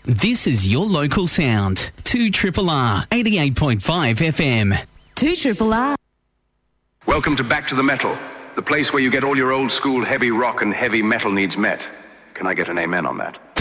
This is your local sound. 2RRR 88.5 FM. 2RRR. Welcome to Back to the Metal, the place where you get all your old school heavy rock and heavy metal needs met. Can I get an amen on that?